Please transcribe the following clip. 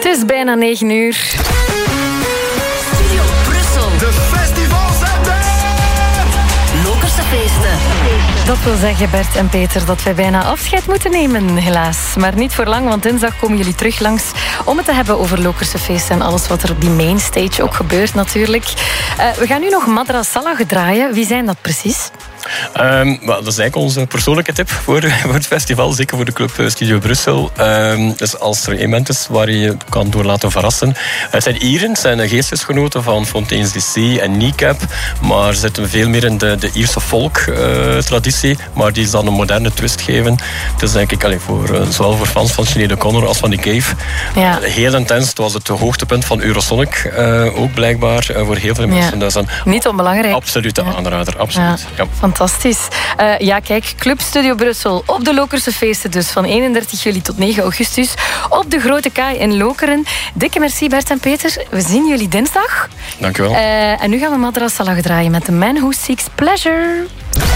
is bijna 9 uur. Studio Brussel. De festivals zijn er! Lokerse feesten. Dat wil zeggen, Bert en Peter, dat wij bijna afscheid moeten nemen, helaas. Maar niet voor lang, want dinsdag komen jullie terug langs om het te hebben over Lokerse feesten en alles wat er op die mainstage ook gebeurt natuurlijk. We gaan nu nog Madra Salah draaien. Wie zijn dat precies? Dat is eigenlijk onze persoonlijke tip voor het festival, zeker voor de club Studio Brussel. Dus als er iemand is waar je kan door laten verrassen. Het zijn Ieren, het zijn geestesgenoten van Fontaine's DC en Kneecap, maar ze zitten veel meer in de Ierse folk-traditie, maar die is dan een moderne twist geven. Dus denk ik zowel voor fans van Sinead O'Connor als van The Cave. Ja. Heel intens, het was het hoogtepunt van Eurosonic, ook blijkbaar voor heel veel mensen. Dat is een niet onbelangrijk. Absolute aanrader, absoluut. Ja. Fantastisch. Kijk, Club Studio Brussel op de Lokerse feesten dus van 31 juli tot 9 augustus op de Grote Kaai in Lokeren. Dikke merci Bert en Peter. We zien jullie dinsdag. Dank u wel. En nu gaan we Madra Salah draaien met The Man Who Seeks Pleasure.